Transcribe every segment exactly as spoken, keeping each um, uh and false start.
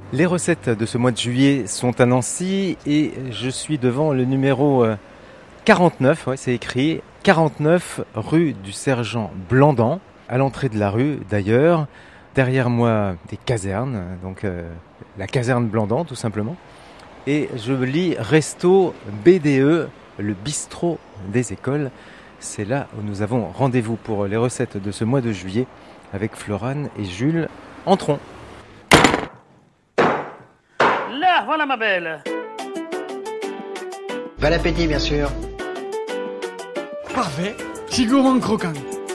Les recettes de ce mois de juillet sont à Nancy et je suis devant le numéro quarante-neuf, ouais, c'est écrit, quarante-neuf rue du Sergent Blandan, à l'entrée de la rue d'ailleurs. Derrière moi, des casernes, donc euh, la caserne Blandan tout simplement. Et je lis Resto B D E, le bistrot des écoles. C'est là où nous avons rendez-vous pour les recettes de ce mois de juillet avec Florane et Jules. Entrons. Là, voilà ma belle. Bon appétit, bien sûr. Parfait, c'est gourmand croquant.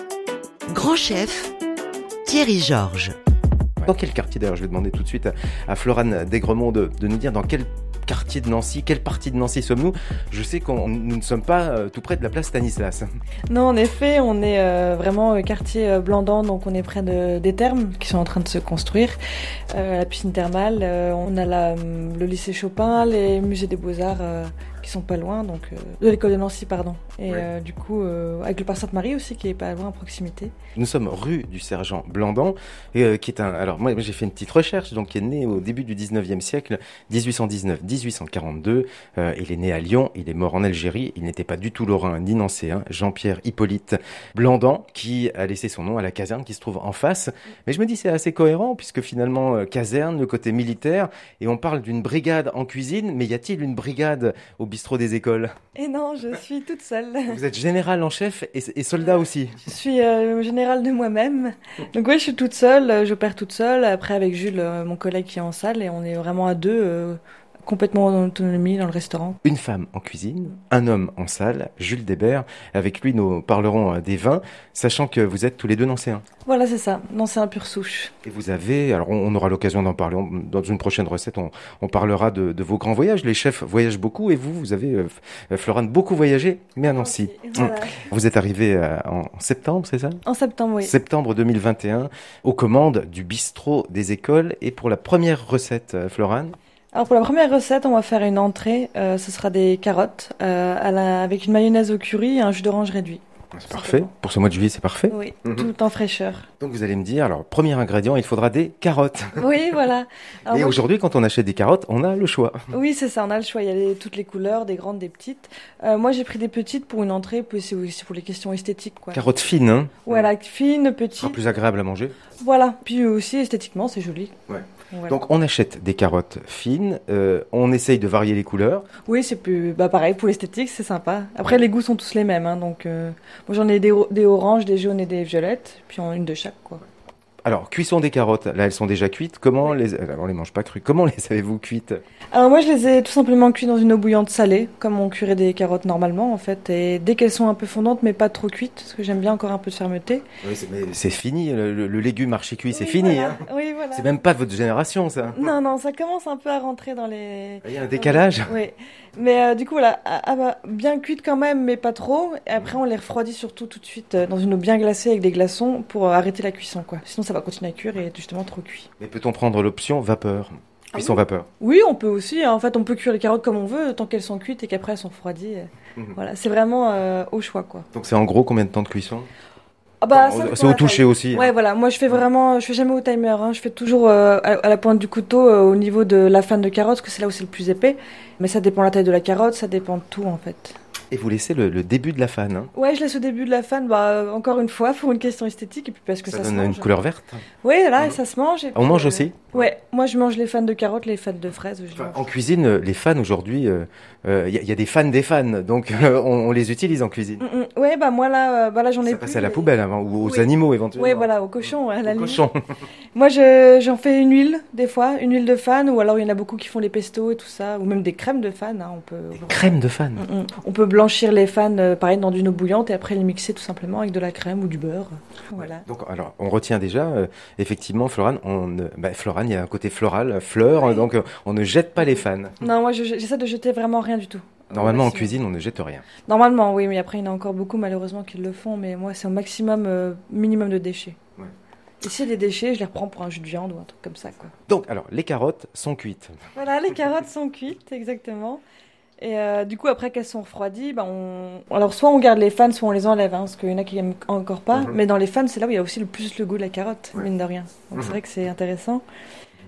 Grand chef, Thierry Georges. Dans quel quartier d'ailleurs, je vais demander tout de suite à, à Florane Desgremont de, de nous dire dans quel quartier de Nancy, quelle partie de Nancy sommes-nous? Je sais que nous ne sommes pas euh, tout près de la place Stanislas. Non, en effet, on est euh, vraiment au quartier euh, Blandan, donc on est près de, des thermes qui sont en train de se construire, euh, la piscine thermale, euh, on a la, le lycée Chopin, les musées des Beaux-Arts euh, qui sont pas loin, donc euh, de l'école de Nancy, pardon. Et oui. euh, du coup, euh, avec le parc Sainte-Marie aussi qui est pas loin à proximité. Nous sommes rue du Sergent Blandan, et, euh, qui est un. Alors moi, j'ai fait une petite recherche, donc qui est né au début du dix-neuvième siècle, dix-huit cent dix-neuf à dix-huit cent quarante-deux. Euh, il est né à Lyon, il est mort en Algérie. Il n'était pas du tout lorrain ni nancéen. Jean-Pierre Hippolyte Blandan, qui a laissé son nom à la caserne qui se trouve en face. Mais je me dis c'est assez cohérent puisque finalement euh, caserne, le côté militaire, et on parle d'une brigade en cuisine. Mais y a-t-il une brigade au bistrot des écoles? Et non, je suis toute seule. Vous êtes général en chef et, et soldat aussi. Je suis euh, générale de moi-même. Donc oui, je suis toute seule, euh, j'opère toute seule. Après avec Jules, euh, mon collègue qui est en salle, et on est vraiment à deux, euh, complètement en autonomie dans le restaurant. Une femme en cuisine, un homme en salle, Jules Débert. Avec lui, nous parlerons des vins, sachant que vous êtes tous les deux nancéens. Voilà, c'est ça, nancéen pure souche. Et vous avez, alors on, on aura l'occasion d'en parler, on, dans une prochaine recette, on, on parlera de, de vos grands voyages. Les chefs voyagent beaucoup et vous, vous avez, euh, Florane, beaucoup voyagé, mais à Nancy. Voilà. Vous êtes arrivé en septembre, c'est ça? En septembre, oui. Septembre deux mille vingt et un, aux commandes du bistrot des écoles. Et pour la première recette, Florane? Alors pour la première recette, on va faire une entrée. Euh, ce sera des carottes euh, à la, avec une mayonnaise au curry et un jus d'orange réduit. C'est parfait. Pour ce mois de juillet, c'est parfait. Oui, mmh. Tout en fraîcheur. Donc vous allez me dire, alors premier ingrédient, il faudra des carottes. Oui, voilà. Alors et moi, aujourd'hui, quand on achète des carottes, on a le choix. Oui, c'est ça, on a le choix. Il y a les, toutes les couleurs, des grandes, des petites. Euh, moi, j'ai pris des petites pour une entrée, puis c'est aussi pour les questions esthétiques, quoi. Carottes fines, hein? Voilà, fines, petites. Ce sera plus agréable à manger. Voilà. Puis aussi esthétiquement, c'est joli. Ouais. Voilà. Donc on achète des carottes fines, euh, on essaye de varier les couleurs. Oui, c'est plus, bah pareil pour l'esthétique, c'est sympa. Après les goûts sont tous les mêmes, hein, donc euh, moi j'en ai des, des oranges, des jaunes et des violettes, puis en une de chaque, quoi. Alors cuisson des carottes, là elles sont déjà cuites. Comment les, alors on les mange pas crues. Comment les avez-vous cuites? Alors moi je les ai tout simplement cuites dans une eau bouillante salée, comme on cuirait des carottes normalement en fait. Et dès qu'elles sont un peu fondantes, mais pas trop cuites, parce que j'aime bien encore un peu de fermeté. Oui, c'est, mais c'est fini, le, le, le légume archi cuit, c'est Oui, fini. voilà. Hein. Oui, voilà. C'est même pas votre génération, ça. Non, non, ça commence un peu à rentrer dans les... Il y a un décalage. Oui, mais euh, du coup, voilà, ah, bah, bien cuites quand même, mais pas trop. Et après, on les refroidit surtout tout de suite euh, dans une eau bien glacée avec des glaçons pour euh, arrêter la cuisson, quoi. Sinon, ça va continuer à cuire et être justement trop cuit. Mais peut-on prendre l'option vapeur? Cuisson Ah oui. vapeur. Oui, on peut aussi. Hein. En fait, on peut cuire les carottes comme on veut, tant qu'elles sont cuites et qu'après elles sont refroidies. Mmh. Voilà, c'est vraiment euh, au choix, quoi. Donc c'est en gros combien de temps de cuisson? Ah bah, oh, c'est au toucher taille. Aussi. Ouais, hein. Voilà. Moi, je fais vraiment, je fais jamais au timer. Hein. Je fais toujours euh, à, à la pointe du couteau euh, au niveau de la fan de carotte, parce que c'est là où c'est le plus épais. Mais ça dépend de la taille de la carotte, ça dépend de tout en fait. Et vous laissez le, le début de la fan, hein? Ouais, je laisse au début de la fan, bah, encore une fois, pour une question esthétique, et puis parce que ça, ça se donne mange. une couleur verte. Oui, là, mmh. ça se mange. Et on puis, mange euh, aussi? Ouais, moi je mange les fans de carottes, les fans de fraises. Enfin, en cuisine, les fans aujourd'hui, il euh, euh, y, y a des fans des fans, donc euh, on, on les utilise en cuisine. Mmh, mmh. Ouais, bah moi là, euh, bah là j'en ai ça plus. passe à la poubelle avant, ou aux oui. animaux éventuellement. Oui, voilà, aux cochons, à la aux limite. cochons. Moi, je, j'en fais une huile, des fois, une huile de fan, ou alors il y en a beaucoup qui font les pestos et tout ça, ou même des crèmes de fan. Hein, on peut. Crème de fan. Mmh, mmh. On peut blanchir les fans, euh, pareil, dans une eau bouillante et après les mixer tout simplement avec de la crème ou du beurre. Voilà. Donc, alors, on retient déjà, euh, effectivement, Florane, on, euh, bah, Florane, il y a un côté floral, fleur, oui. donc euh, on ne jette pas les fans. Non, moi, je, j'essaie de jeter vraiment rien du tout. Normalement, ouais, en cuisine, on ne jette rien. Normalement, oui, mais après, il y en a encore beaucoup, malheureusement, qui le font, mais moi, c'est au maximum, euh, minimum de déchets. Ouais. Et s'il y a des déchets, je les reprends pour un jus de viande ou un truc comme ça, quoi. Donc, alors, les carottes sont cuites. Voilà, les carottes sont cuites, exactement. Et euh, du coup, après qu'elles sont refroidies, bah on... alors soit on garde les fans, soit on les enlève, hein, parce qu'il y en a qui aiment encore pas. Mm-hmm. Mais dans les fans, c'est là où il y a aussi le plus le goût de la carotte, ouais. mine de rien. Donc mm-hmm. c'est vrai que c'est intéressant.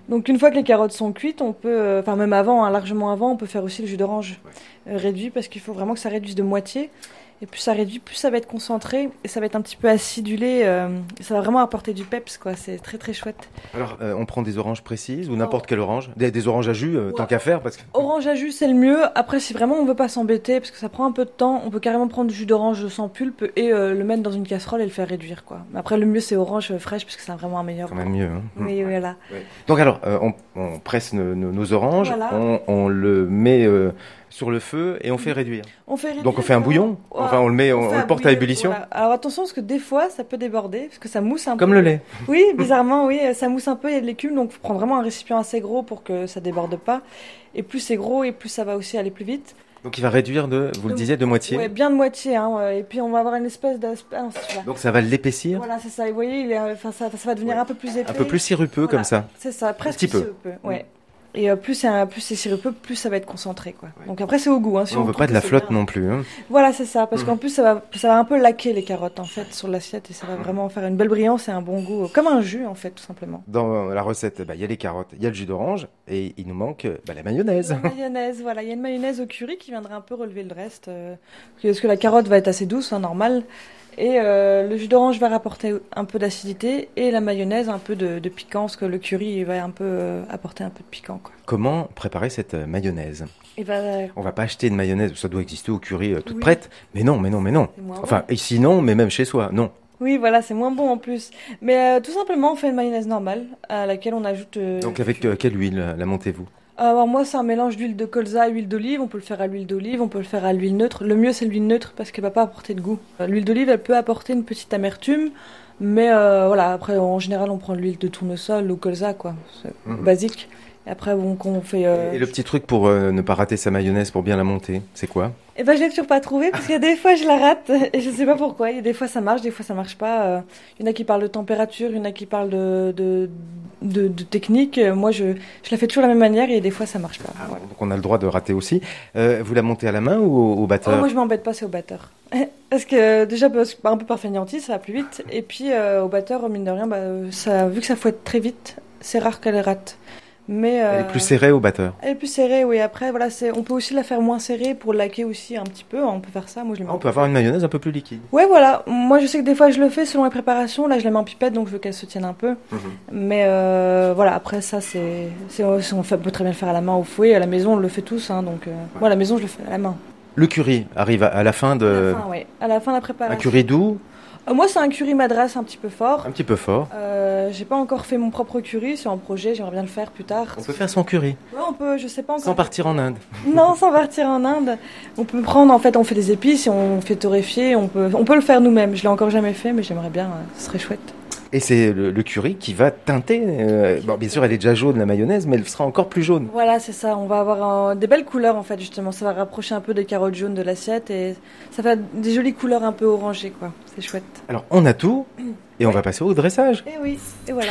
Donc une fois que les carottes sont cuites, on peut, enfin même avant, hein, largement avant, on peut faire aussi le jus d'orange euh, réduit parce qu'il faut vraiment que ça réduise de moitié. Et plus ça réduit, plus ça va être concentré et ça va être un petit peu acidulé. Euh, ça va vraiment apporter du peps, quoi. C'est très très chouette. Alors, euh, on prend des oranges précises ou n'importe quelle orange des, des oranges à jus, euh, Ouais. tant qu'à faire parce que... Orange à jus, c'est le mieux. Après, si vraiment on veut pas s'embêter, parce que ça prend un peu de temps, on peut carrément prendre du jus d'orange sans pulpe et euh, le mettre dans une casserole et le faire réduire, quoi. Mais après, le mieux c'est orange fraîche parce que c'est vraiment un meilleur. Quand même mieux. Hein. Mais voilà. Ouais. Donc alors, euh, on, on presse nos, nos- nos oranges, Voilà. on, on le met euh, sur le feu et on fait réduire. On fait réduire, Donc on fait un bouillon. Ouais. Enfin, on le met, on, fait on un le porte à bouillon, ébullition. voilà. Alors attention parce que des fois ça peut déborder parce que ça mousse un peu. Comme le lait. Oui, bizarrement, oui, ça mousse un peu, il y a de l'écume, donc faut prendre vraiment un récipient assez gros pour que ça déborde pas. Et plus c'est gros et plus ça va aussi aller plus vite. Donc il va réduire de, vous le De- disiez, de moitié. Ouais, bien de moitié, hein. ouais. Et puis on va avoir une espèce d'aspect. Ah non, c'est celui-là. Donc ça va l'épaissir, Voilà, c'est ça. Et vous voyez, il est, enfin, ça, ça va devenir Ouais. un peu plus épais. un peu plus sirupeux Voilà. comme ça. C'est ça, presque petit peu. sirupeux. Ouais. Et euh, plus c'est un- plus c'est sirupeux, plus ça va être concentré, quoi. Ouais. Donc après c'est au goût, hein. Si on on veut trouve pas de que la c'est flotte bien. non plus. Hein. Voilà, c'est ça, parce Mhm. qu'en plus ça va, ça va un peu laquer les carottes en fait sur l'assiette et ça va vraiment faire une belle brillance et un bon goût, comme un jus en fait tout simplement. Dans la recette, bah, il y a les carottes, il y a le jus d'orange et il nous manque bah, la mayonnaise. La mayonnaise, voilà, il y a une mayonnaise au curry qui viendrait un peu relever le reste, euh, parce que la carotte va être assez douce, hein, normal, et euh, le jus d'orange va rapporter un peu d'acidité et la mayonnaise un peu de, de piquant, parce que le curry va un peu euh, apporter un peu de piquant, quoi. Comment préparer cette euh, mayonnaise? Et bah, euh, On va pas acheter une mayonnaise, ça doit exister au curry euh, toute Oui. prête. Mais non, mais non, mais non. c'est moins Enfin, ici non, mais même chez soi, non. Oui, voilà, c'est moins bon en plus. Mais euh, tout simplement, on fait une mayonnaise normale à laquelle on ajoute. euh, Donc avec euh, quelle huile euh, la montez-vous? Alors moi, c'est un mélange d'huile de colza et huile d'olive. On peut le faire à l'huile d'olive, on peut le faire à l'huile neutre. Le mieux, c'est l'huile neutre parce qu'elle va pas apporter de goût. Euh, L'huile d'olive, elle peut apporter une petite amertume, mais euh, voilà. Après, en général, on prend de l'huile de tournesol ou colza, quoi. C'est Mhm. basique. Et après, bon, quand on fait. Euh... Et le petit truc pour euh, ne pas rater sa mayonnaise, pour bien la monter, c'est quoi? Eh ben, je l'ai toujours pas trouvé parce qu'il y a des fois je la rate et je sais pas pourquoi. Il y a des fois ça marche, des fois ça marche pas. Euh, Il y en a qui parlent de température, il y en a qui parlent de de, de, de technique. Euh, Moi, je, je la fais toujours de la même manière et des fois ça marche pas. Ah, Voilà. Donc on a le droit de rater aussi. Euh, vous la montez à la main ou au, au Oh, batteur? moi, je m'embête pas, c'est au batteur. Parce que déjà, parce que, un peu par fainéantise, ça va plus vite. Et puis euh, au batteur, mine de rien, bah, ça, vu que ça fouette très vite, c'est rare qu'elle rate. Mais euh, Elle est plus serrée au batteur. elle est plus serrée, oui. Après, voilà, c'est, on peut aussi la faire moins serrée pour laquer aussi un petit peu. On peut faire ça. Moi, je le mets Ah, en on peut avoir une mayonnaise un peu plus liquide. Ouais, voilà. Moi, je sais que des fois, je le fais selon les préparations. Là, je la mets en pipette, donc je veux qu'elle se tienne un peu. Mais euh, voilà, après, ça, c'est, c'est, on fait- on peut très bien le faire à la main au fouet. À la maison, on le fait tous. Hein, donc, euh, moi, à la maison, je le fais à la main. Le curry arrive à, à la fin À de... la fin, ouais. À la fin de la Un préparation. curry doux, Euh, moi, c'est un curry madras un petit peu fort. un petit peu fort. Euh, j'ai pas encore fait mon propre curry. C'est en projet. J'aimerais bien le faire plus tard. On peut faire son curry, Ouais, on peut. Je sais pas encore. sans partir en Inde. Non, sans partir en Inde. On peut prendre, en fait, on fait des épices et on fait torréfier. On peut, on peut le faire nous-mêmes. Je l'ai encore jamais fait, mais j'aimerais bien. euh, Ce serait chouette. Et c'est le, le curry qui va teinter. euh, bon, bien sûr, elle est déjà jaune, la mayonnaise, mais elle sera encore plus jaune. Voilà, c'est ça. On va avoir euh, des belles couleurs en fait, justement. Ça va rapprocher un peu des carottes jaunes de l'assiette et ça fait des jolies couleurs un peu orangées, quoi. C'est chouette. Alors, on a tout, et on va passer au dressage. Et oui, et voilà.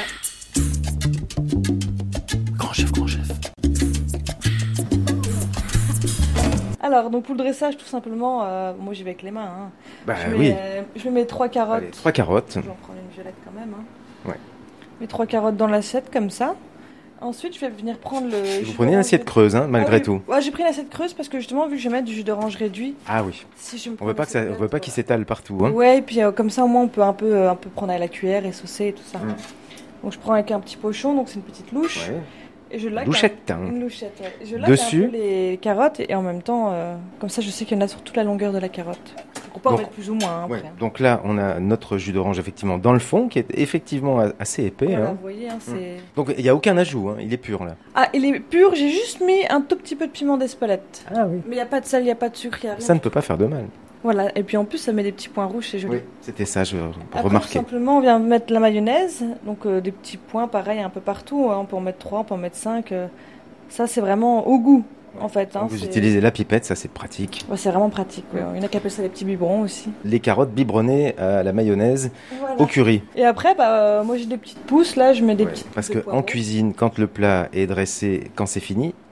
Grand chef, grand chef. Alors, donc pour le dressage, tout simplement, euh, moi j'y vais avec les mains. Hein. Bah je, mets, oui. euh, je mets trois carottes. Allez, trois carottes. Je vais en prendre une violette quand même. Hein. Ouais. Je mets trois carottes dans l'assiette comme ça. Ensuite, je vais venir prendre le. Vous jus prenez une d'orange assiette réduit. creuse, hein, malgré Ah oui. tout. Ouais, j'ai pris l'assiette creuse parce que justement, vu que je vais mettre du jus d'orange réduit, Ah oui. si je me On prends veut pas que ça, l'assiette on veut pas qu'il plate, s'étale partout. voilà. Hein. Ouais, et puis euh, comme ça, au moins, on peut un peu, euh, un peu prendre à la cuillère et saucer et tout ça. Mm. Donc, je prends avec un petit pochon, donc c'est une petite louche. Ouais. Et je laque Douchette. un- hein. Une louchette, ouais. Je laque Dessus. un peu les carottes et en même temps, euh, comme ça, je sais qu'il y en a sur toute la longueur de la carotte. Donc, on peut en Donc- mettre plus ou moins hein, Ouais. après. Donc là, on a notre jus d'orange effectivement dans le fond, qui est effectivement a- assez épais. Voilà, hein. vous voyez, hein, c'est... Donc il n'y a aucun ajout, hein, il est pur là. Ah, il est pur, j'ai juste mis un tout petit peu de piment d'Espelette. Ah oui. Mais il n'y a pas de sel, il n'y a pas de sucre, il n'y a rien. Ça ne peut pas faire de mal. Voilà, et puis en plus, ça met des petits points rouges, c'est joli. Oui, c'était ça, je Après, remarquais. tout simplement, on vient mettre la mayonnaise, donc euh, des petits points pareil un peu partout. Hein, on peut en mettre trois, on peut en mettre cinq. euh, ça, c'est vraiment au goût, en fait. Hein, Vous c'est... utilisez la pipette, ça c'est pratique. Ouais, c'est vraiment pratique. Ouais. Il y en a qui appellent ça des petits biberons aussi. Les carottes biberonnées à la mayonnaise Voilà. au curry. Et après, bah, euh, moi j'ai des petites pousses, là, je mets des Ouais, petites parce pousses que de poireaux. en cuisine, quand le plat est dressé, quand c'est fini,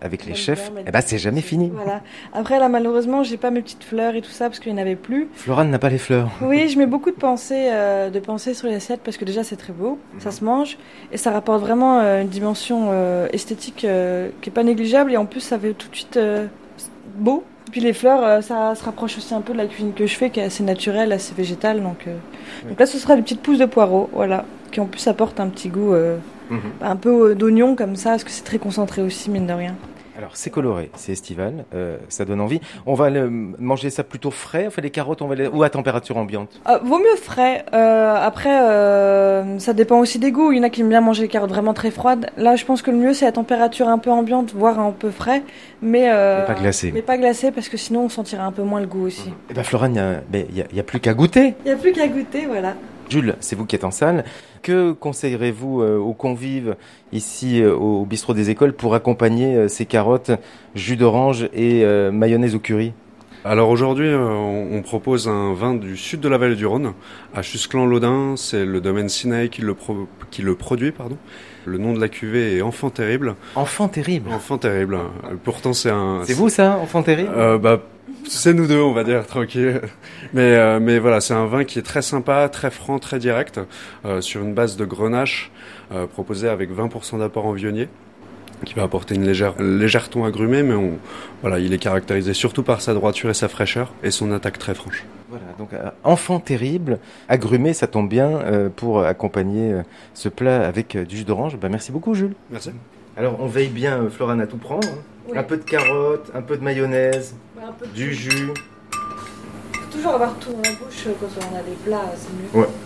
avec les J'aime chefs, bien, mais- eh ben, c'est jamais fini. Voilà. Après, là, malheureusement, j'ai pas mes petites fleurs et tout ça parce qu'il n'y en avait plus. Florane n'a pas les fleurs. Oui, je mets beaucoup de pensées, euh, de pensées sur les assiettes parce que déjà c'est très beau, ça se mange et ça rapporte vraiment euh, une dimension euh, esthétique euh, qui est pas négligeable et en plus ça fait tout de suite euh, beau. Et puis les fleurs, euh, ça se rapproche aussi un peu de la cuisine que je fais qui est assez naturelle, assez végétale. Donc, euh, donc là ce sera des petites pousses de poireaux, voilà, qui en plus apportent un petit goût euh, Mhm. un peu euh, d'oignon comme ça parce que c'est très concentré aussi mine de rien. Alors c'est coloré, c'est estival, euh, ça donne envie. On va le- manger ça plutôt frais, on fait les carottes, on va les... ou à température ambiante. Euh, vaut mieux frais. Euh, après, euh, ça dépend aussi des goûts. Il y en a qui aiment bien manger les carottes vraiment très froides. Là, je pense que le mieux, c'est à température un peu ambiante, voire un peu frais. Mais, euh, Mais pas glacé. Mais pas glacé, parce que sinon, on sentira un peu moins le goût aussi. Eh ben Florane, il n'y a, ben, y a- y a plus qu'à goûter. Il n'y a plus qu'à goûter, voilà. Jules, c'est vous qui êtes en salle. Que conseillerez-vous euh, aux convives ici euh, au bistrot des écoles pour accompagner euh, ces carottes, jus d'orange et euh, mayonnaise au curry? Alors aujourd'hui, euh, on, on propose un vin du sud de la vallée du Rhône, à Chusclan-Laudin. C'est le domaine Sinaï qui le, pro- qui le produit. Pardon. Le nom de la cuvée est Enfant Terrible. Enfant terrible. Enfant Terrible. Euh, Pourtant, c'est un... C'est vous ça, enfant terrible? Euh, bah, c'est nous deux, on va dire, tranquille. Mais, euh, mais voilà, c'est un vin qui est très sympa, très franc, très direct, euh, sur une base de grenache, euh, proposé avec vingt pour cent d'apport en vionnier, qui va apporter une légère, un légère ton agrumé, mais on, voilà, il est caractérisé surtout par sa droiture et sa fraîcheur, et son attaque très franche. Voilà, donc euh, enfant terrible, agrumé, ça tombe bien euh, pour accompagner euh, ce plat avec euh, du jus d'orange. Ben, merci beaucoup Jules. Merci. Alors on veille bien euh, Florane à tout prendre. hein. Oui. Un peu de carottes, un peu de mayonnaise, Un peu de du jus. Faut toujours avoir tout dans la bouche quand on a des plats, c'est mieux. Ouais.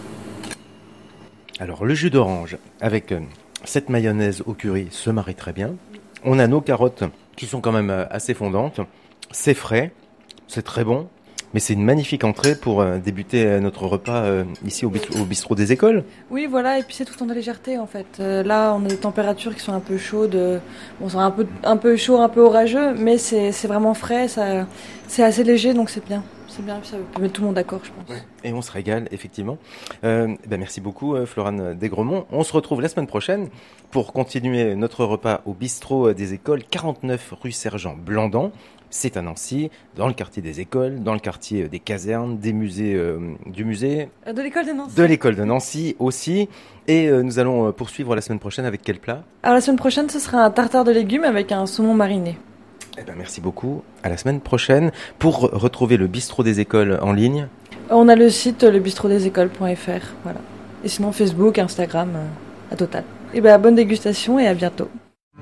Alors le jus d'orange avec euh, cette mayonnaise au curry se marie très bien. On a nos carottes qui sont quand même euh, assez fondantes. C'est frais, c'est très bon. Mais c'est une magnifique entrée pour euh, débuter euh, notre repas euh, ici au, bit- au bistrot des écoles. Oui, voilà, et puis c'est tout en légèreté en fait. Euh, là, on a des températures qui sont un peu chaudes. euh, Bon, c'est un peu, un peu chaud, un peu orageux, mais c'est c'est vraiment frais, ça, c'est assez léger, donc c'est bien. C'est bien, ça peut mettre tout le monde d'accord, je pense. Et on se régale, effectivement. Euh, ben merci beaucoup, euh, Florane Desgremont. On se retrouve la semaine prochaine pour continuer notre repas au bistrot des écoles, quarante-neuf rue Sergent Blandan. C'est à Nancy, dans le quartier des écoles, dans le quartier des casernes, des musées, euh, du musée, Euh, De l'école de Nancy. de l'école de Nancy aussi. Et euh, nous allons euh, poursuivre la semaine prochaine avec quel plat? Alors la semaine prochaine, ce sera un tartare de légumes avec un saumon mariné. Eh ben, merci beaucoup. À la semaine prochaine. Pour re- retrouver le bistrot des écoles en ligne, On a le site le bistrot des écoles point f r, voilà. Et sinon Facebook, Instagram, euh, à total. Et ben bonne dégustation et à bientôt.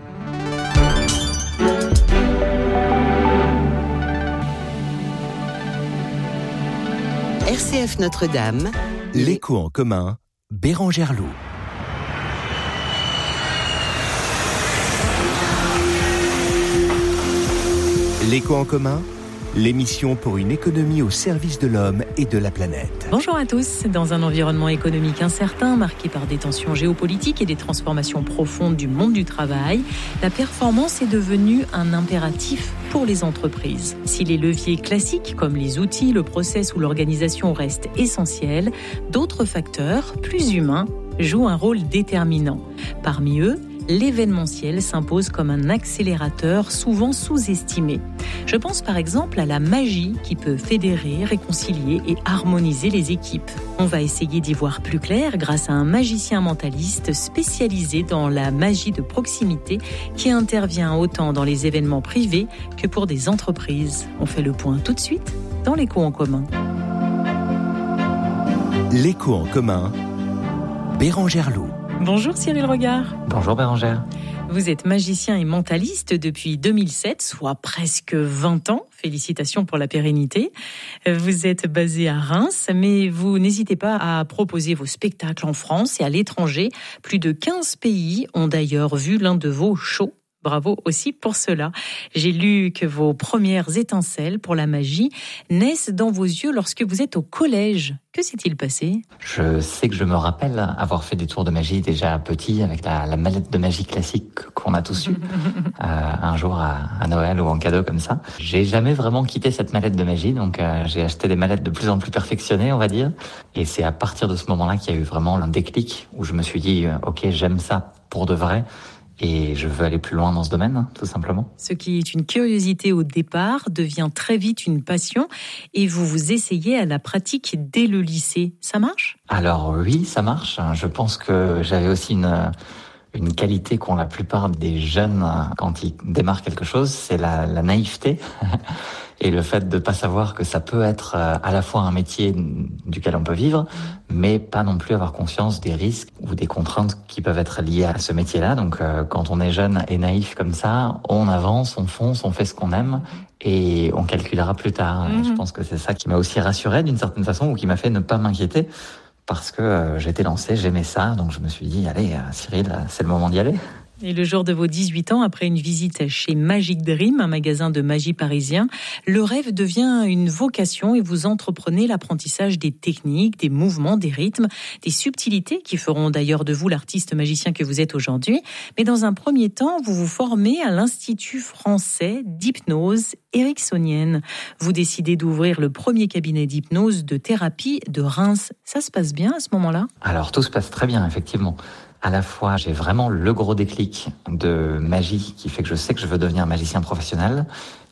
R C F Notre-Dame, L'écho en commun, Bérangère Loup. L'écho en commun, l'émission pour une économie au service de l'homme et de la planète. Bonjour à tous. Dans un environnement économique incertain, marqué par des tensions géopolitiques et des transformations profondes du monde du travail, la performance est devenue un impératif pour les entreprises. Si les leviers classiques, comme les outils, le process ou l'organisation restent essentiels, d'autres facteurs, plus humains, jouent un rôle déterminant. Parmi eux, l'événementiel s'impose comme un accélérateur souvent sous-estimé. Je pense par exemple à la magie qui peut fédérer, réconcilier et harmoniser les équipes. On va essayer d'y voir plus clair grâce à un magicien mentaliste spécialisé dans la magie de proximité qui intervient autant dans les événements privés que pour des entreprises. On fait le point tout de suite dans l'écho en commun. L'écho en commun, Bérangère Loup. Bonjour Cyril Regard. Bonjour Bérangère. Vous êtes magicien et mentaliste depuis deux mille sept, soit presque vingt ans. Félicitations pour la pérennité. Vous êtes basé à Reims, mais vous n'hésitez pas à proposer vos spectacles en France et à l'étranger. Plus de quinze pays ont d'ailleurs vu l'un de vos shows. Bravo aussi pour cela. J'ai lu que vos premières étincelles pour la magie naissent dans vos yeux lorsque vous êtes au collège. Que s'est-il passé ? Je sais que je me rappelle avoir fait des tours de magie déjà petit avec la, la mallette de magie classique qu'on a tous eu euh, un jour à, à Noël ou en cadeau comme ça. J'ai jamais vraiment quitté cette mallette de magie, donc euh, j'ai acheté des mallettes de plus en plus perfectionnées, on va dire. Et c'est à partir de ce moment-là qu'il y a eu vraiment un déclic où je me suis dit, euh, ok, j'aime ça pour de vrai. Et je veux aller plus loin dans ce domaine, tout simplement. Ce qui est une curiosité au départ devient très vite une passion et vous vous essayez à la pratique dès le lycée. Ça marche ? Alors oui, ça marche. Je pense que j'avais aussi une, une qualité qu'ont la plupart des jeunes quand ils démarrent quelque chose, c'est la, la naïveté. Et le fait de pas savoir que ça peut être à la fois un métier duquel on peut vivre, mais pas non plus avoir conscience des risques ou des contraintes qui peuvent être liées à ce métier-là. Donc euh, quand on est jeune et naïf comme ça, on avance, on fonce, on fait ce qu'on aime et on calculera plus tard. Mm-hmm. Et je pense que c'est ça qui m'a aussi rassuré d'une certaine façon ou qui m'a fait ne pas m'inquiéter parce que euh, j'étais lancé, j'aimais ça, donc je me suis dit, allez euh, Cyril, c'est le moment d'y aller. Et le jour de vos dix-huit ans, après une visite chez Magic Dream, un magasin de magie parisien, le rêve devient une vocation et vous entreprenez l'apprentissage des techniques, des mouvements, des rythmes, des subtilités qui feront d'ailleurs de vous l'artiste magicien que vous êtes aujourd'hui. Mais dans un premier temps, vous vous formez à l'Institut français d'hypnose ericksonienne. Vous décidez d'ouvrir le premier cabinet d'hypnose de thérapie de Reims. Ça se passe bien à ce moment-là ? Alors tout se passe très bien, effectivement. À la fois, j'ai vraiment le gros déclic de magie qui fait que je sais que je veux devenir magicien professionnel.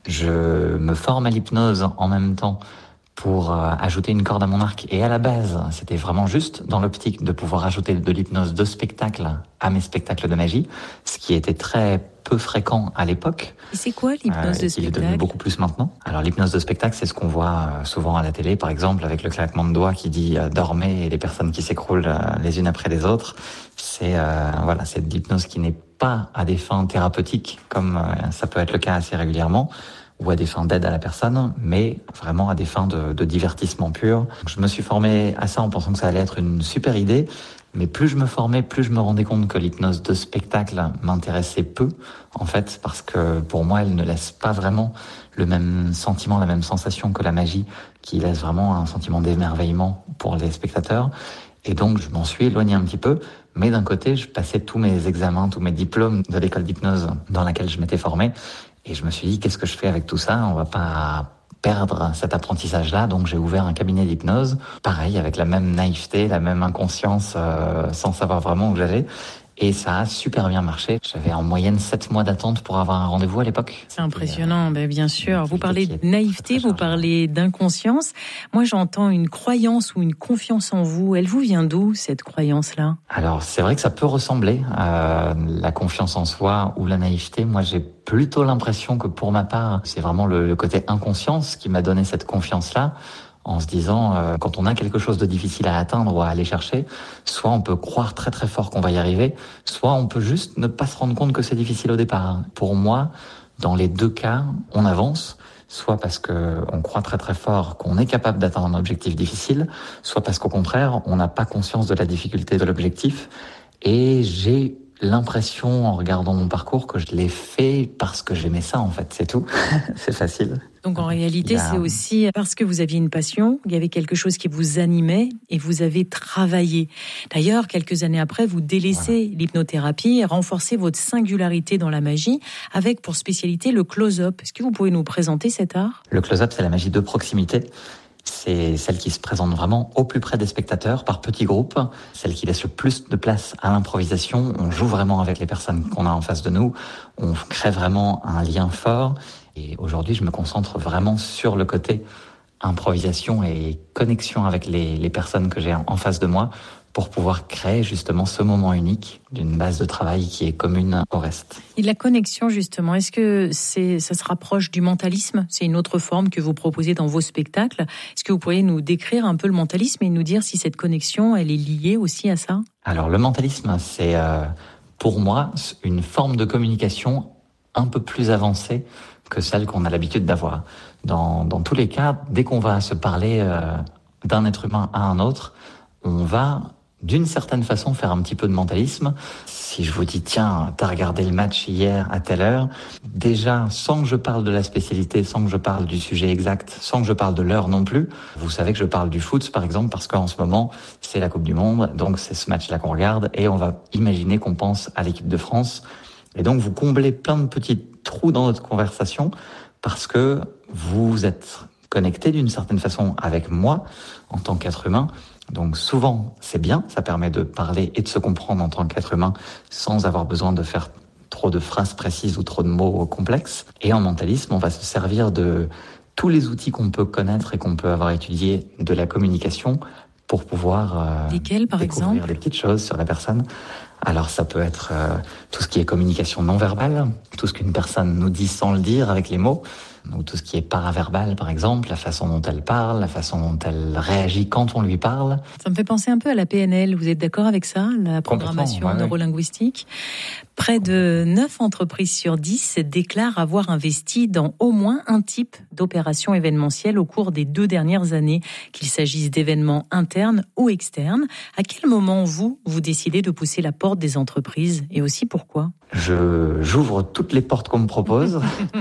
Je me forme à l'hypnose en même temps pour euh, ajouter une corde à mon arc. Et à la base, c'était vraiment juste dans l'optique de pouvoir ajouter de l'hypnose de spectacle à mes spectacles de magie, ce qui était très peu fréquent à l'époque. Et c'est quoi l'hypnose euh, de spectacle ? Il est devenu beaucoup plus maintenant. Alors l'hypnose de spectacle, c'est ce qu'on voit euh, souvent à la télé, par exemple, avec le claquement de doigts qui dit euh, « dormez » et les personnes qui s'écroulent euh, les unes après les autres. C'est euh, voilà, c'est de l'hypnose qui n'est pas à des fins thérapeutiques, comme euh, ça peut être le cas assez régulièrement, ou à des fins d'aide à la personne, mais vraiment à des fins de, de divertissement pur. Je me suis formé à ça en pensant que ça allait être une super idée, mais plus je me formais, plus je me rendais compte que l'hypnose de spectacle m'intéressait peu, en fait, parce que pour moi, elle ne laisse pas vraiment le même sentiment, la même sensation que la magie, qui laisse vraiment un sentiment d'émerveillement pour les spectateurs. Et donc, je m'en suis éloigné un petit peu, mais d'un côté, je passais tous mes examens, tous mes diplômes de l'école d'hypnose dans laquelle je m'étais formé, et je me suis dit, qu'est-ce que je fais avec tout ça ? On va pas perdre cet apprentissage-là, donc j'ai ouvert un cabinet d'hypnose, pareil, avec la même naïveté, la même inconscience, euh, sans savoir vraiment où j'allais. Et ça a super bien marché. J'avais en moyenne sept mois d'attente pour avoir un rendez-vous à l'époque. C'est impressionnant, ben bien sûr. Vous parlez de naïveté, vous parlez d'inconscience. Moi, j'entends une croyance ou une confiance en vous. Elle vous vient d'où, cette croyance-là ? Alors, c'est vrai que ça peut ressembler à la confiance en soi ou la naïveté. Moi, j'ai plutôt l'impression que pour ma part, c'est vraiment le, le côté inconscience qui m'a donné cette confiance-là. En se disant, euh, quand on a quelque chose de difficile à atteindre ou à aller chercher, soit on peut croire très très fort qu'on va y arriver, soit on peut juste ne pas se rendre compte que c'est difficile au départ. Pour moi, dans les deux cas, on avance, soit parce que on croit très très fort qu'on est capable d'atteindre un objectif difficile, soit parce qu'au contraire, on n'a pas conscience de la difficulté de l'objectif. Et j'ai l'impression, en regardant mon parcours, que je l'ai fait parce que j'aimais ça, en fait, c'est tout. C'est facile. Donc en réalité, a... c'est aussi parce que vous aviez une passion, il y avait quelque chose qui vous animait et vous avez travaillé. D'ailleurs, quelques années après, vous délaissez voilà. l'hypnothérapie et renforcez votre singularité dans la magie avec pour spécialité le close-up. Est-ce que vous pouvez nous présenter cet art ? Le close-up, c'est la magie de proximité. C'est celle qui se présente vraiment au plus près des spectateurs, par petits groupes, celle qui laisse le plus de place à l'improvisation. On joue vraiment avec les personnes qu'on a en face de nous, on crée vraiment un lien fort. Et aujourd'hui, je me concentre vraiment sur le côté improvisation et connexion avec les, les personnes que j'ai en face de moi pour pouvoir créer justement ce moment unique d'une base de travail qui est commune au reste. Et la connexion justement, est-ce que c'est, ça se rapproche du mentalisme ? C'est une autre forme que vous proposez dans vos spectacles. Est-ce que vous pourriez nous décrire un peu le mentalisme et nous dire si cette connexion, elle est liée aussi à ça ? Alors le mentalisme, c'est euh, pour moi une forme de communication un peu plus avancée que celle qu'on a l'habitude d'avoir. Dans, dans tous les cas, dès qu'on va se parler euh, d'un être humain à un autre, on va d'une certaine façon faire un petit peu de mentalisme. Si je vous dis, tiens, t'as regardé le match hier à telle heure, déjà, sans que je parle de la spécialité, sans que je parle du sujet exact, sans que je parle de l'heure non plus, vous savez que je parle du foot, par exemple, parce qu'en ce moment, c'est la Coupe du Monde, donc c'est ce match-là qu'on regarde, et on va imaginer qu'on pense à l'équipe de France. Et donc, vous comblez plein de petits trous dans notre conversation, parce que vous êtes connecté d'une certaine façon avec moi, en tant qu'être humain. Donc souvent, c'est bien, ça permet de parler et de se comprendre en tant qu'être humain sans avoir besoin de faire trop de phrases précises ou trop de mots complexes. Et en mentalisme, on va se servir de tous les outils qu'on peut connaître et qu'on peut avoir étudiés de la communication pour pouvoir euh, Desquels, par découvrir exemple des petites choses sur la personne. Alors ça peut être euh, tout ce qui est communication non verbale, tout ce qu'une personne nous dit sans le dire avec les mots, ou tout ce qui est paraverbal par exemple, la façon dont elle parle, la façon dont elle réagit quand on lui parle. Ça me fait penser un peu à la P N L, vous êtes d'accord avec ça, la programmation ouais, neurolinguistique? Près de neuf entreprises sur dix déclarent avoir investi dans au moins un type d'opération événementielle au cours des deux dernières années, qu'il s'agisse d'événements internes ou externes. À quel moment, vous, vous décidez de pousser la porte des entreprises et aussi pourquoi ? Je, j'ouvre toutes les portes qu'on me propose.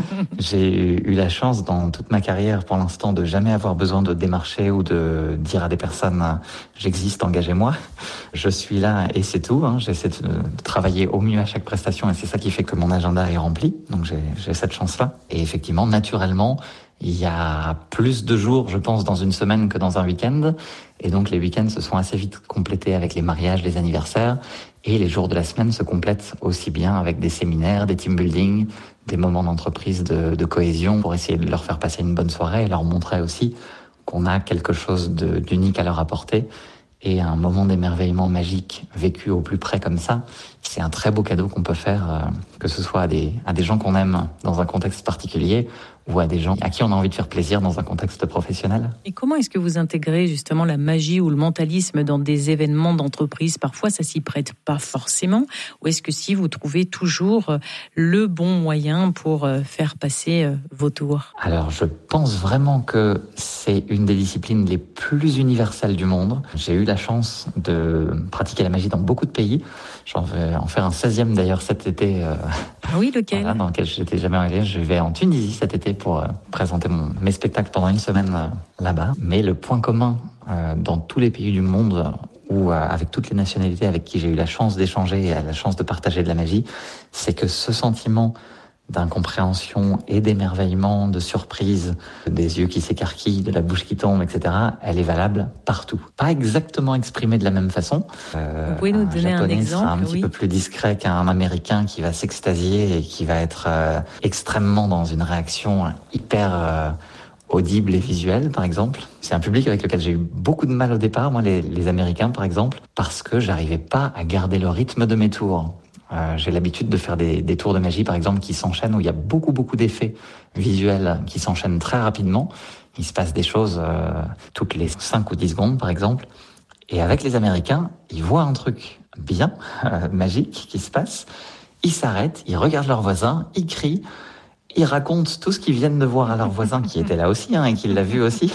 J'ai eu la chance dans toute ma carrière pour l'instant de jamais avoir besoin de démarcher ou de dire à des personnes « j'existe, engagez-moi ». Je suis là et c'est tout. Hein. J'essaie de travailler au mieux à chaque prestation et c'est ça qui fait que mon agenda est rempli. Donc j'ai, j'ai cette chance-là. Et effectivement, naturellement, il y a plus de jours, je pense, dans une semaine que dans un week-end. Et donc les week-ends se sont assez vite complétés avec les mariages, les anniversaires. Et les jours de la semaine se complètent aussi bien avec des séminaires, des team building, des moments d'entreprise de, de cohésion pour essayer de leur faire passer une bonne soirée et leur montrer aussi qu'on a quelque chose de, d'unique à leur apporter. Et un moment d'émerveillement magique vécu au plus près comme ça, c'est un très beau cadeau qu'on peut faire, euh, que ce soit à des, à des gens qu'on aime dans un contexte particulier ou à des gens à qui on a envie de faire plaisir dans un contexte professionnel. Et comment est-ce que vous intégrez justement la magie ou le mentalisme dans des événements d'entreprise ? Parfois, ça s'y prête pas forcément. Ou est-ce que si vous trouvez toujours le bon moyen pour faire passer vos tours ? Alors, je pense vraiment que c'est une des disciplines les plus universelles du monde. J'ai eu la chance de pratiquer la magie dans beaucoup de pays. J'en vais en faire un seizième d'ailleurs cet été. Euh, ah oui, lequel ? Voilà, dans lequel je n'étais jamais allé. Je vais en Tunisie cet été pour euh, présenter mon, mes spectacles pendant une semaine euh, là-bas. Mais le point commun euh, dans tous les pays du monde, ou euh, avec toutes les nationalités avec qui j'ai eu la chance d'échanger et la chance de partager de la magie, c'est que ce sentiment d'incompréhension et d'émerveillement, de surprise, des yeux qui s'écarquillent, de la bouche qui tombe, et cetera, elle est valable partout. Pas exactement exprimée de la même façon. Euh, Vous pouvez nous donner un exemple ? Sera un oui. petit peu plus discret qu'un Américain qui va s'extasier et qui va être euh, extrêmement dans une réaction hyper euh, audible et visuelle, par exemple. C'est un public avec lequel j'ai eu beaucoup de mal au départ, moi, les, les Américains, par exemple, parce que j'arrivais pas à garder le rythme de mes tours. Euh, j'ai l'habitude de faire des, des tours de magie, par exemple, qui s'enchaînent, où il y a beaucoup, beaucoup d'effets visuels qui s'enchaînent très rapidement. Il se passe des choses euh, toutes les cinq ou dix secondes, par exemple. Et avec les Américains, ils voient un truc bien, euh, magique, qui se passe. Ils s'arrêtent, ils regardent leurs voisins, ils crient, ils racontent tout ce qu'ils viennent de voir à leurs voisins, qui était là aussi, hein, et qui l'a vu aussi.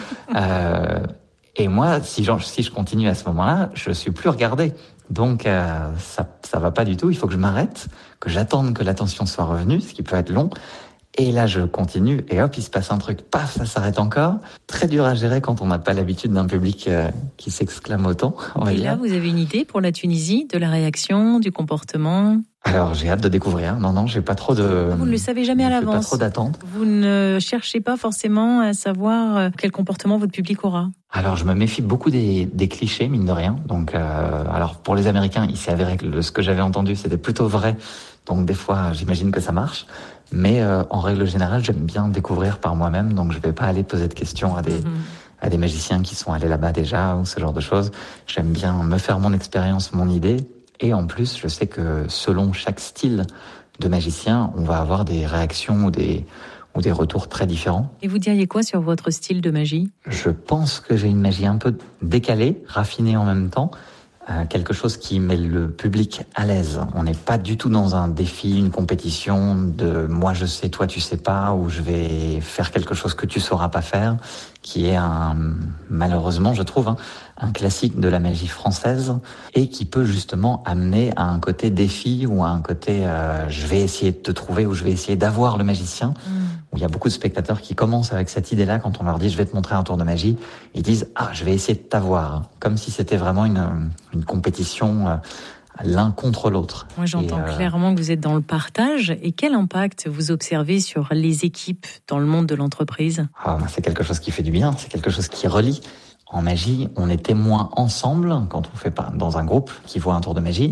Euh, et moi, si, si je continue à ce moment-là, je suis plus regardé. Donc euh, ça ça va pas du tout, il faut que je m'arrête, que j'attende que l'attention soit revenue, ce qui peut être long. Et là, je continue et hop, il se passe un truc, paf, ça s'arrête encore. Très dur à gérer quand on n'a pas l'habitude d'un public euh, qui s'exclame autant. On va et dire. Là, vous avez une idée pour la Tunisie, de la réaction, du comportement ? Alors, j'ai hâte de découvrir. Non, non, j'ai pas trop de... Vous ne le savez jamais à l'avance. Pas trop d'attente. Vous ne cherchez pas forcément à savoir quel comportement votre public aura. Alors, je me méfie beaucoup des, des clichés, mine de rien. Donc, euh, alors pour les Américains, il s'est avéré que le, ce que j'avais entendu, c'était plutôt vrai. Donc, des fois, j'imagine que ça marche. Mais euh, en règle générale, j'aime bien découvrir par moi-même. Donc, je vais pas aller poser de questions à des... Mm-hmm. à des magiciens qui sont allés là-bas déjà ou ce genre de choses. J'aime bien me faire mon expérience, mon idée. Et en plus, je sais que selon chaque style de magicien, on va avoir des réactions ou des, ou des retours très différents. Et vous diriez quoi sur votre style de magie ? Je pense que j'ai une magie un peu décalée, raffinée en même temps. Euh, quelque chose qui met le public à l'aise. On n'est pas du tout dans un défi, une compétition de moi je sais, toi tu sais pas, ou je vais faire quelque chose que tu sauras pas faire, qui est un, malheureusement je trouve, hein, un classique de la magie française et qui peut justement amener à un côté défi ou à un côté euh, je vais essayer de te trouver ou je vais essayer d'avoir le magicien. Mmh. Où il y a beaucoup de spectateurs qui commencent avec cette idée-là quand on leur dit je vais te montrer un tour de magie, ils disent ah je vais essayer de t'avoir, comme si c'était vraiment une, une compétition euh, l'un contre l'autre. Moi j'entends et, euh... clairement que vous êtes dans le partage. Et quel impact vous observez sur les équipes dans le monde de l'entreprise ? Ah, c'est quelque chose qui fait du bien, c'est quelque chose qui relie. En magie, on est témoins ensemble quand on fait pas dans un groupe qui voit un tour de magie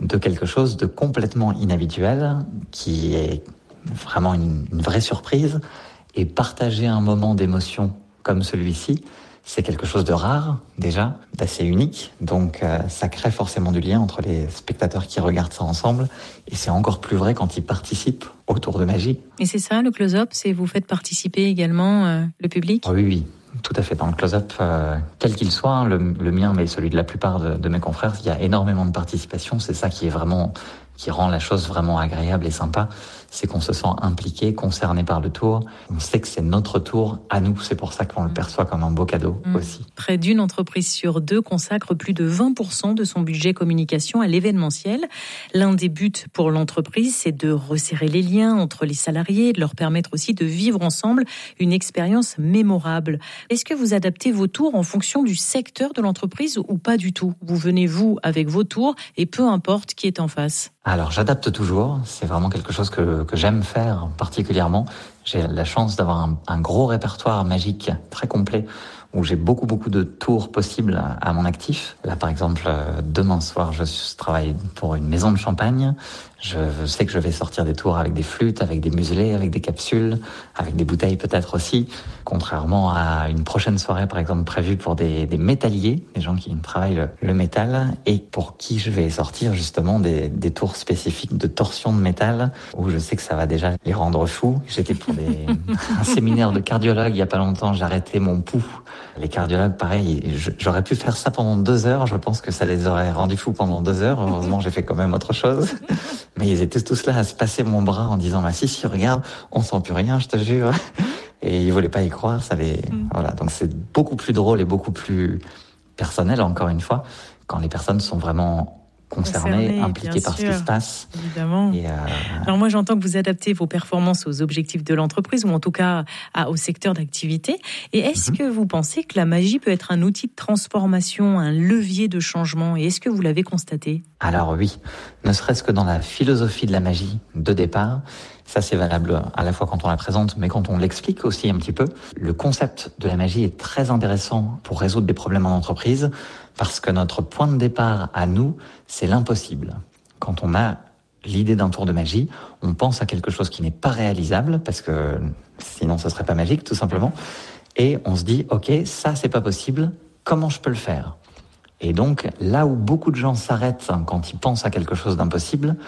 de quelque chose de complètement inhabituel, qui est vraiment une, une vraie surprise. Et partager un moment d'émotion comme celui-ci, c'est quelque chose de rare, déjà, d'assez unique. Donc euh, ça crée forcément du lien entre les spectateurs qui regardent ça ensemble. Et c'est encore plus vrai quand ils participent au tour de magie. Et c'est ça, le close-up, c'est vous faites participer également euh, le public ? Oui, oui, tout à fait. Dans le close-up, euh, quel qu'il soit, hein, le, le mien, mais celui de la plupart de, de mes confrères, il y a énormément de participation. C'est ça qui est vraiment, qui rend la chose vraiment agréable et sympa. C'est qu'on se sent impliqué, concerné par le tour. On sait que c'est notre tour à nous. C'est pour ça qu'on le perçoit comme un beau cadeau mmh. aussi. Près d'une entreprise sur deux consacre plus de vingt pour cent de son budget communication à l'événementiel. L'un des buts pour l'entreprise, c'est de resserrer les liens entre les salariés, de leur permettre aussi de vivre ensemble une expérience mémorable. Est-ce que vous adaptez vos tours en fonction du secteur de l'entreprise ou pas du tout ? Vous venez, vous, avec vos tours et peu importe qui est en face. Alors, j'adapte toujours. C'est vraiment quelque chose que, que j'aime faire particulièrement. J'ai la chance d'avoir un, un gros répertoire magique très complet où j'ai beaucoup, beaucoup de tours possibles à, à mon actif. Là, par exemple, demain soir, je travaille pour une maison de champagne. Je sais que je vais sortir des tours avec des flûtes, avec des muselets, avec des capsules, avec des bouteilles peut-être aussi. Contrairement à une prochaine soirée, par exemple, prévue pour des, des métalliers, des gens qui travaillent le, le métal, et pour qui je vais sortir justement des, des tours spécifiques de torsion de métal, où je sais que ça va déjà les rendre fous. J'étais pour des, un séminaire de cardiologue il y a pas longtemps, j'ai arrêté mon pouls. Les cardiologues, pareil, j'aurais pu faire ça pendant deux heures. Je pense que ça les aurait rendus fous pendant deux heures. Heureusement, j'ai fait quand même autre chose. Mais ils étaient tous là à se passer mon bras en disant, bah si, si, regarde, on sent plus rien, je te jure. Et ils voulaient pas y croire, ça les, mmh. voilà. Donc c'est beaucoup plus drôle et beaucoup plus personnel, encore une fois, quand les personnes sont vraiment concernées, Concerné, impliquées par sûr, ce qui se passe. Évidemment. Et euh... Alors moi, j'entends que vous adaptez vos performances aux objectifs de l'entreprise, ou en tout cas à, au secteur d'activité. Et est-ce mm-hmm. que vous pensez que la magie peut être un outil de transformation, un levier de changement ? Et est-ce que vous l'avez constaté ? Alors oui, ne serait-ce que dans la philosophie de la magie de départ, ça c'est valable à la fois quand on la présente, mais quand on l'explique aussi un petit peu. Le concept de la magie est très intéressant pour résoudre des problèmes en entreprise, parce que notre point de départ à nous, c'est l'impossible. Quand on a l'idée d'un tour de magie, on pense à quelque chose qui n'est pas réalisable, parce que sinon ce serait pas magique, tout simplement. Et on se dit, ok, ça c'est pas possible, comment je peux le faire ? Et donc, là où beaucoup de gens s'arrêtent quand ils pensent à quelque chose d'impossible,